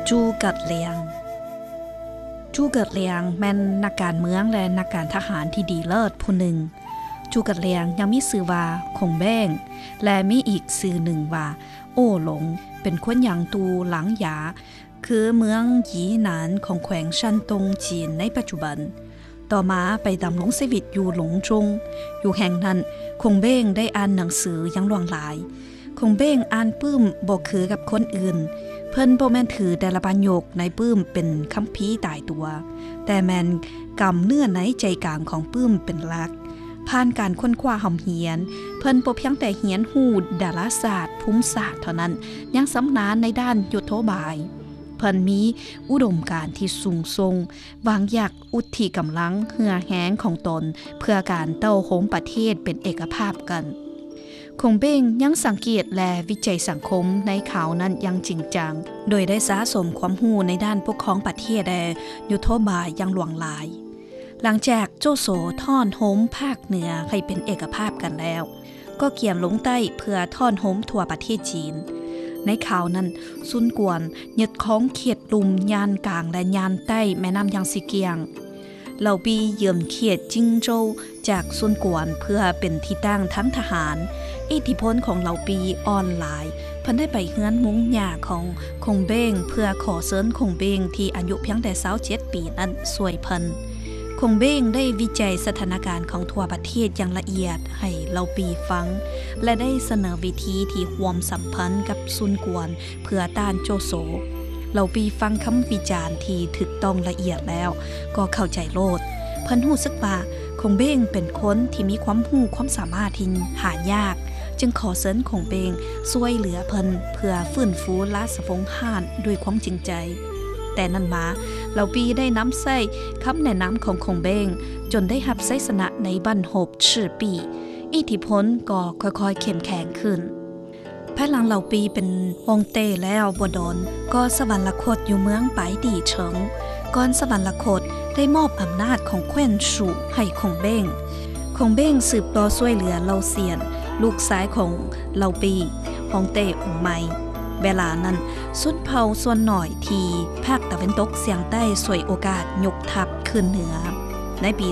จูเกิดเลียงจูเกิดเลียงแม่นนักการเมืองและนักการทหารที่ดีเลิศผู้หนึ่งจูเกิดเลียงยังมีชื่อว่าคงแบ้งและมีอีกชื่อหนึ่งว่าโอ้หลงเป็นคนหยางตูหลังหยาคือเมืองหยีหนานของแขวงชันตงจีนในปัจจุบันต่อมาไปดำรงชีวิตอยู่หลงจงอยู่แห่งนั้นคงเบ้งได้อ่านหนังสือยังหลวงหลายคงเบ้งอ่านปื้มบ่คือกับคนอื่นเพิ่นบ่แม่นถือแต่ละประโยคในปื้มเป็นคัมภีร์ตายตัวแต่แม่นกำเนื้อในใจกลางของปื้มเป็นหลักผ่านการค้นคว้าหอมเหียนเพิ่นบ่เพียงแต่เหียนฮู้ดาราศาสตร์ภูมิศาสตร์เท่านั้นยังสำนาญในด้านยุทโธบายเพิ่นมีอุดมการณ์ที่สูงส่งวางอยากอุทิศกำลังเหือแห้งของตนเพื่อการเต้าโหมประเทศเป็นเอกภาพกันคงเบ้งยังสังเกตและวิจัยสังคมในข่าวนั้นยังจริงจังโดยได้สะสมความรู้ในด้านปกครองประเทศและยุทโธบายอย่างหลวงหลายหลังจากโจโฉท่อนโหมภาคเหนือให้เป็นเอกภาพกันแล้วก็เกี่ยมลงใต้เพื่อท่อนโหมทั่วประเทศจีนในข่าวนั้นซุนกวนยึดของเขตลุมยานกลางและยานใต้แม่น้ำยางซีเกียงเหล่าปีเยืมเขตจิงโจวจากซุนกวนเพื่อเป็นที่ตั้งทั้งทหารอิทธิพลของเหล่าปีออนไลน์เพิ่นได้ไปเฮือนมุ้งหญ้าของคงเบ้งเพื่อขอเสริญคงเบ้งที่อายุเพียงแต่27ปีนั้นสวยเพิ่นคงเบ้งได้วิจัยสถานการณ์ของทั่วประเทศอย่างละเอียดให้เหล่าปีฟังและได้เสนอวิธีที่ร่วมสัมพันธ์กับซุนกวนเพื่อต้านโจโฉเหล่าปีฟังคำวิจารณ์ที่ถูกต้องละเอียดแล้วก็เข้าใจโลดเพิ่นรู้สึกว่าคงเบ้งเป็นคนที่มีความรู้ความสามารถที่หายากจึงขอเสริญคงเบ้งช่วยเหลือเพิ่นเพื่อฟื้นฟูราชวงศ์ฮ่านด้วยความจริงใจแต่นั้นมาเหล่าปีได้นำใส่คำแนะนำของคงเบ้งจนได้รับไสสนะในบั้นหบชื่อปีอิทธิพลก็ค่อยๆเข้มแข็งขึ้นภายหลังเหล่าปีเป็นองเต้แล้วบ่ดอนก็สวรรคตอยู่เมืองไปดีเฉิงก่อนสวรรคตได้มอบอำนาจของแคว้นสู่ให้คงเบ้งคงเบ้งสืบต่อช่วยเหลือเหล่าเซียนลูกชายของเหล่าปีฮองเต้องค์ใหม่เวลานั้นสุนเผ่าส่วนหน่อยที่ภาคตะวันตกเฉียงใต้สวยโอกาสยกทัพขึ้นเหนือในปี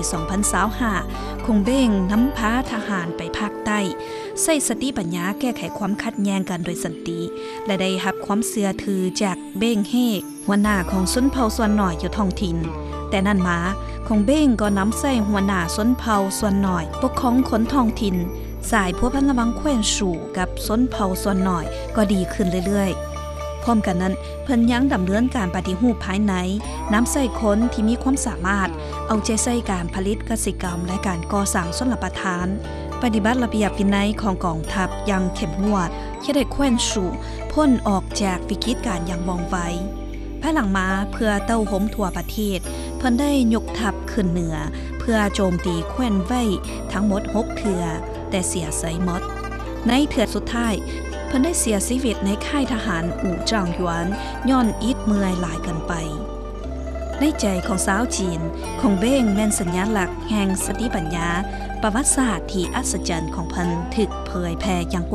2025คงเบ้งนำพาทหารไปภาคใต้ใช้สติปัญญาแก้ไขความขัดแย้งกันโดยสันติและได้รับความเชื่อถือจากเบ้งเฮกหัวหน้าของชนเผ่าส่วนหน่อยอยู่ท้องถิ่นแต่นั่นมาคงเบ้งก็นำใส่หัวหน้าชนเผ่าส่วนหน่อยปกครองคนท้องถิ่นสายพัวพันระวังแคว้นสู่กับชนเผ่าส่วนหน่อยก็ดีขึ้นเรื่อยๆพร้อมกันนั้นเพิ่นยังดำเนินการปฏิรูปภายในนำใส่คนที่มีความสามารถเอาใจใส่การผลิตกสิกรรมและการก่อสร้างชลประทานปฏิบัติระเบียบวินัยของกองทัพอย่างเข้มงวดที่ได้แคว้นสู่พ้นออกจากวิกฤตการณ์อย่างว่องไวภายหลังมาเพื่อเต้าโหมทั่วประเทศเพิ่นได้ยกทัพขึ้นเหนือเพื่อโจมตีแคว้นไว้ทั้งหมด6เทื่อแต่เสียไสหมดในเทื่อสุดท้ายเพิ่นได้เสียชีวิตในค่ายทหารอู่จางหยวนย้อนอิดเมื่อยหลายกันไปในใจของสาวจีนคงเบ้งแม่นสัญลักษณ์แห่งสติปัญญาประวัติศาสตร์ที่อัศจรรย์ของเพิ่นถูกเผยแพร่อย่าง